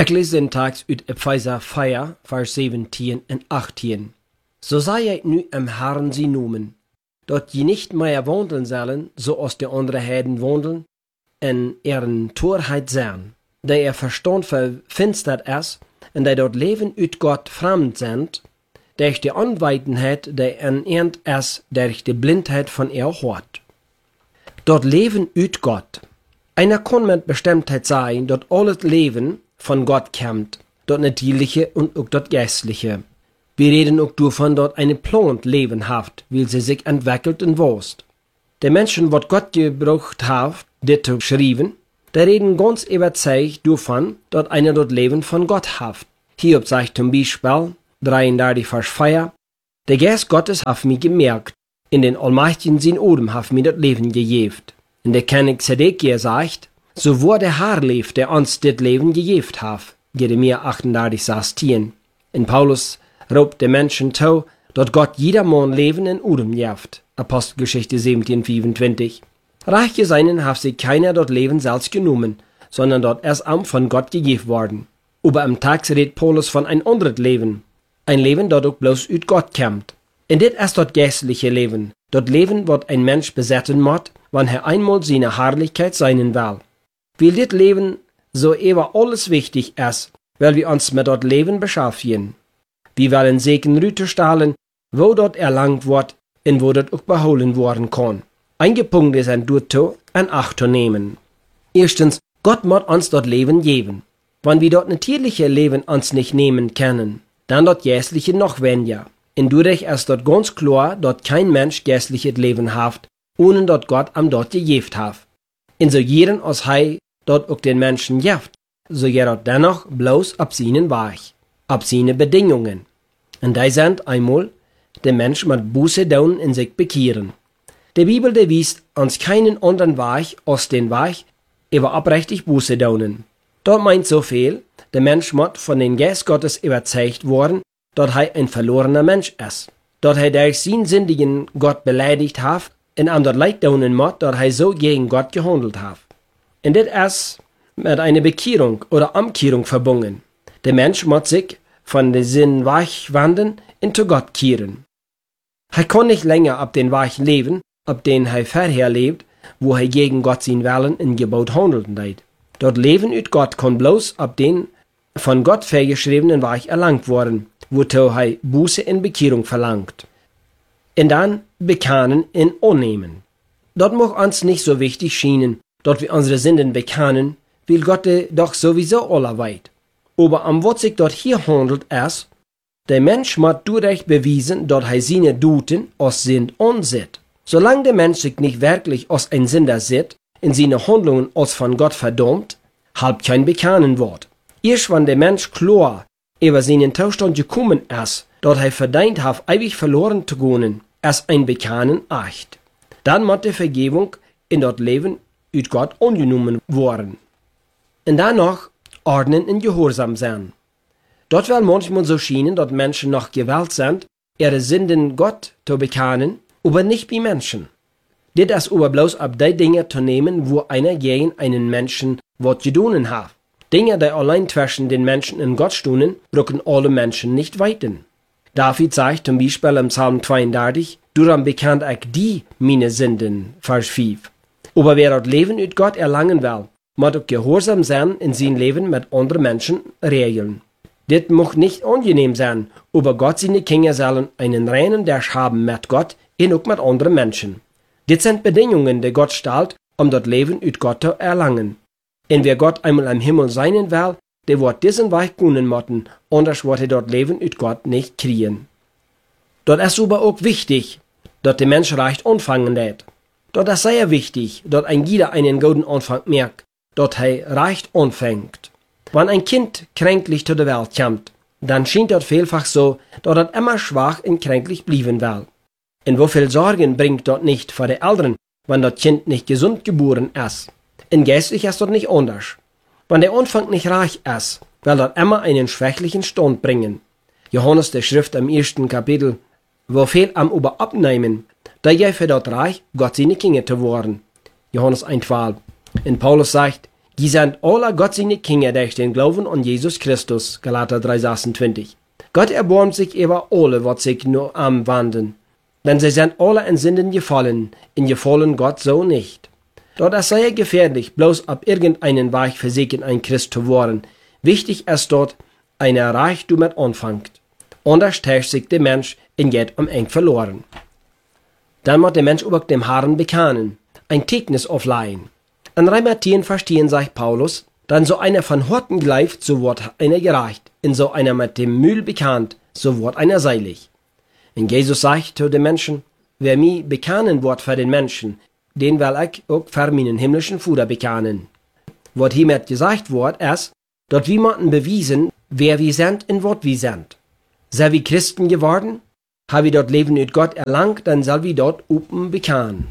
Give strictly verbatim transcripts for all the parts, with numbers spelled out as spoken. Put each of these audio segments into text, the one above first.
Ik lees den tekst uit Epheser vier, vers zeventien en achttien. So sei ik nu im Herrn sie noemen, dat je niet meer wandelen zullen, zoals de andere heiden wandelen, en ihren Torheit zijn, die ihr Verstand verfinstert is, en die dat leven uit God fremd zijn, durch de onwetendheid die in ihnen is, durch de blindheid van ihr Hort. Dat leven uit God. Einer kann mit Bestimmtheit sagen, dat alles Leben von Gott kommt, dat natürliche und auch dat geistliche. Wir reden auch davon, dat eine Plant Leben hat, weil sie sich entwickelt und wächst. Die Menschen, wat Gott gebraucht hat, dit zu schreiben, die reden ganz überzeugt davon, dat einer dat Leben von Gott hat. Hiob sagt zum Beispiel, dreiunddreißig Vers vier, der Geist Gottes hat mich gemerkt, in den Allmächtigen sein Odem hat mir das Leben gegeben. In der König Zedekia sagt, so wo der Herr lebt, der uns das Leben gegeben hat. Jeremia achtunddreißig, sechzehn. In Paulus raubt der Menschen zu, dass Gott jedermann Leben in Odem gibt. Apostelgeschichte siebzehn, fünfundzwanzig. Reiche seinen hat sich keiner dort Leben selbst genommen, sondern dort erst am von Gott gegeben worden. Aber am Tag redet Paulus von ein anderes Leben. Ein Leben, das auch bloß uit Gott kommt. Und das ist das geistliche Leben. Das Leben, was ein Mensch besetzen muss, wann er einmal seine Herrlichkeit sein will. Weil das Leben so über alles wichtig ist, weil wir uns mit das Leben beschäftigen. Wir wollen sicher Rüte stellen, wo dort erlangt wird und wo dort auch beholen worden kann. Einige Punkte sind dazu in Acht zu nehmen. Erstens, Gott muss uns das Leben geben. Wenn wir das natürliche Leben uns nicht nehmen können, dann das geistliche noch weniger. Und dadurch ist dort ganz klar, dass kein Mensch geistliches Leben hat, ohne dass Gott am dort gegeben hat. Und so jeden aus Hei dort auch den Menschen gibt, so geht dennoch bloß ab seinen Weg, ab seine Bedingungen. Und die sind einmal, der Mensch mit Buße tun in sich bekehren. Die Bibel, die wies uns keinen anderen Weg als den Weg, über abrechtig Buße tun. Dort meint so viel, der Mensch muss von den Geist Gottes überzeugt worden, dass er ein verlorener Mensch ist. Dass er durch seinen sündigen Gott beleidigt hat, und an das Leid tun muss, dass er so gegen Gott gehandelt hat. Und das ist mit einer Bekehrung oder Umkehrung verbunden. Der Mensch muss sich von den Sinnen wegwenden und zu Gott kehren. Er kann nicht länger ab den Weg leben, ab den er vorher lebt, wo er gegen Gott sein Willen in Gebot handeln hat. Dort Leben ut Gott kann bloß ab den von Gott vorgeschriebenen Weg erlangt worden, wozu er Buße in Bekehrung verlangt. Und dann bekennen und annehmen. Dort mag uns nicht so wichtig schienen, dass wir unsere Sünden bekennen, weil Gott doch sowieso alle weit. Aber am was sich dort hier handelt ist, der Mensch muss dadurch bewiesen, dass er seine Duten als Sünd ansieht. Solange der Mensch sich nicht wirklich als ein Sünder sieht, in seine Handlungen als von Gott verdammt, halb kein Bekennen Wort. Erst wenn der Mensch klar über seinen Zustand gekommen ist, dass er verdient hat, ewig verloren zu gehen, ist ein Bekennen echt. Dann muss die Vergebung in das Leben uit Gott angenommen worden. Und danach ordnen und gehorsam sein. Dort will manchmal so schienen, dass Menschen noch gewählt sind, ihre Sünden Gott zu bekennen, aber nicht wie Menschen. Das ist aber bloß ab die Dinge zu nehmen, wo einer gegen einen Menschen was getan hat. Dinge, die allein zwischen den Menschen und Gott stehen, brauchen alle Menschen nicht weiten. David sagt zum Beispiel im Psalm zweiunddreißig, darum bekannt ich die meine Sünden, Vers fünf. Aber wer das Leben mit Gott erlangen will, muss auch gehorsam sein in sein Leben mit anderen Menschen regeln. Das muss nicht angenehm sein, aber Gott seine Kinder sollen einen reinen Dash haben mit Gott und auch mit anderen Menschen. Das sind Bedingungen, die Gott stellt, um das Leben mit Gott zu erlangen. Und wer Gott einmal am Himmel sein will, der wird diesen Weg gehen müssen, anders wird er dort Leben mit Gott nicht kriegen. Dort ist aber auch wichtig, dass der Mensch recht anfangen lässt. Dort ist sehr wichtig, dass ein jeder einen guten Anfang merkt, dass er recht anfängt. Wenn ein Kind kränklich zu der Welt kommt, dann scheint dort vielfach so, dass er immer schwach und kränklich bleiben will. Und wo viel Sorgen bringt dort nicht für die Eltern, wenn das Kind nicht gesund geboren ist. Und geistlich ist dort nicht anders. Wenn der Anfang nicht reich ist, will dort immer einen schwächlichen Stand bringen. Johannes der Schrift im ersten Kapitel, wo viel am Über abnehmen, da je für dort reich, Gott seine Kinder zu worden. Johannes eins zwölf. Und Paulus sagt, Die sind alle Gott seine Kinder durch den Glauben an Jesus Christus, Galater drei sechsundzwanzig. Gott erbarmt sich über alle, was sich nur am wandern. Denn sie sind alle in Sünden gefallen, in gefallen Gott so nicht. Dort ist sehr gefährlich, bloß ab irgendeinen Weg versichern ein Christ zu werden. Wichtig ist dort, eine Reichtum mit anfängt. Anders täuscht sich der Mensch und geht um eng verloren. Dann muss der Mensch auch dem Herrn bekennen, ein Tegnis aufleihen. In Römer zehn verstehen sagt Paulus, dann so einer von Horten gleift, so wird einer gereicht, in so einer mit dem Mühl bekannt, so wird einer seilig. Und Jesus sagt zu den Menschen, wer mich bekennen wird für den Menschen, den will ich auch für meinen himmlischen Vater bekennen. Was hiermit gesagt wird, ist, dort wir müssen bewiesen, wer wir sind und was wir sind. Sei wir Christen geworden, habe wir dort Leben mit Gott erlangt, dann soll wir dort oben bekennen.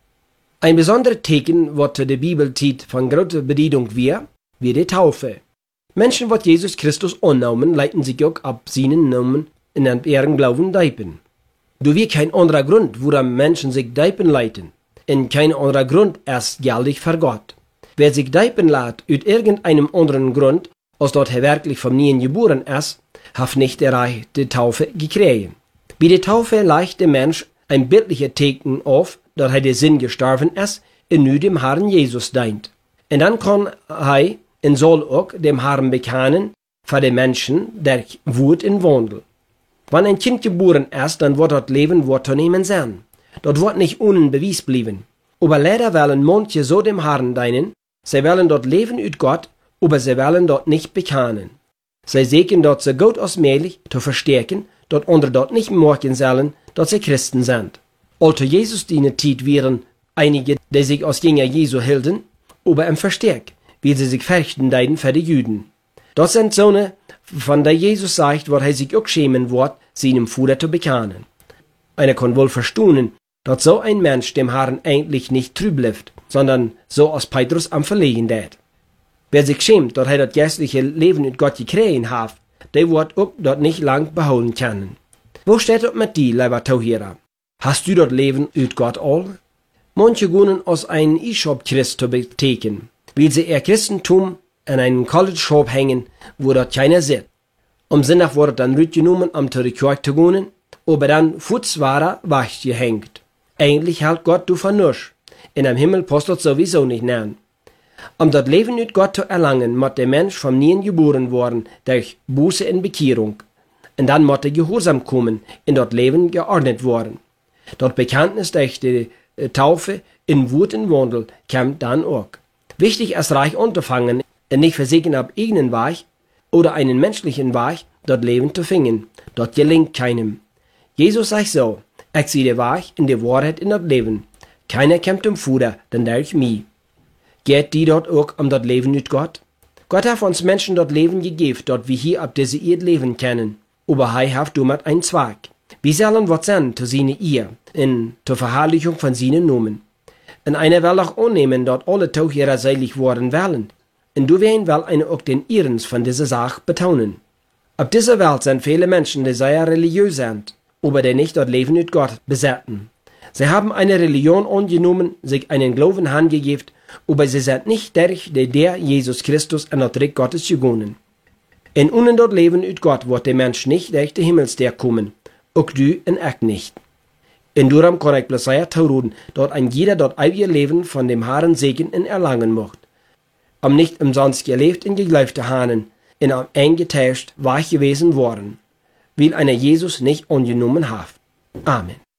Ein besonderes Teken, was zu der Bibel zieht, von großer Bedeutung wir, wie die Taufe. Menschen, die Jesus Christus annehmen, leiten sich auch ab seinen Namen in ihren Glauben deipen. Du wir kein anderer Grund, woran Menschen sich deipen leiten. In kein anderer Grund erst geldig für Gott. Wer sich deipen lässt, aus irgendeinem anderen Grund, als dort er wirklich vom Nien geboren ist, hat nicht der Reich der Taufe gekriegt. Bei der Taufe leicht der Mensch ein bildlicher Teken auf, dass er der Sinn gestorben ist, und nu dem Herrn Jesus dient. Und dann kann er und soll auch dem Herrn bekennen, für den Menschen, der Wut in Wandel. Wenn ein Kind geboren ist, dann wird dort Leben wahrzunehmen sein. Dort wird nicht ohne Beweis bleiben. Aber leider wollen manche so dem Herrn dienen, sie wollen dort leben ut Gott, aber sie wollen dort nicht bekennen. Sie sägen dort so gut als möglich zu verstärken, dort andere dort nicht merken sollen, dass sie Christen sind. Alter Jesus diene Zeit wären einige, die sich als Jünger Jesu hielten, aber im Verstärk, wie sie sich fürchten deiden für die Juden. Das sind Söhne, von der Jesus sagt, was er sich auch schämen wird, seinem Vater zu bekennen. Einer kann wohl verstehen, dass so ein Mensch dem Herrn eigentlich nicht trüb bleibt, sondern so als Petrus am Verlegen tät. Wer sich schämt, dass er das geistliche Leben mit Gott gekriegt hat, der wird auch dort nicht lang behalten können. Wo steht das mit dir, lieber Zuhörer? Hast du dort Leben mit Gott all? Manche gehen aus einem E-Shop-Christ zu betätigen, weil sie ihr Christentum in einem College-Shop hängen, wo dort keiner sitzt. Am Sonntag wurde dann rütgenommen, um zu der Kirche zu gehen, aber dann Futzware wach gehängt. Eigentlich hält Gott du von nichts. In dem Himmel passt das sowieso nicht nennen. Um das Leben mit Gott zu erlangen, muss der Mensch vom Nien geboren worden, durch Buße und Bekehrung. Und dann muss der Gehorsam kommen, in das Leben geordnet worden. Dort Bekenntnis durch die äh, Taufe in Wut und Wandel kommt dann auch. Wichtig ist reich anzufangen, und nicht versägen ab eigenen Weg oder einen menschlichen Weg, dort Leben zu finden. Dort gelingt keinem. Jesus sagt so, ich sehe den Weg in die Wahrheit in das Leben. Keiner kommt zum Vater, denn durch mich. Geht die dort auch um das Leben mit Gott? Gott hat uns Menschen dort Leben gegeben, dort wir hier ab dieser Erde leben können. Aber er hat damit einen Zweck. Wir sollen was sein zu seine Ehe, in zur Verherrlichung von seinen Namen. Und einer will auch annehmen, dort alle Zuhörer seilig worden wollen. Und du werden will einer auch den Ihrens von dieser Sache betonen. Auf dieser Welt sind viele Menschen, die sehr religiös sind, aber die nicht dort Leben mit Gott besetzen. Sie haben eine Religion angenommen, sich einen Glauben angegeben, aber sie sind nicht durch die der Jesus Christus an das Reich Gottes gegangen. In ohne dort Leben mit Gott wird der Mensch nicht durch die Himmelsstern kommen, auch du und ich nicht. In darum kann ich bloß sehr trauern, dort ein jeder dort ewige Leben von dem Herrn Segen in erlangen mocht. Am nicht umsonst gelebt in gegläufte Hahnen, in am eingetäuscht weich gewesen worden, weil einer Jesus nicht angenommen hat. Amen.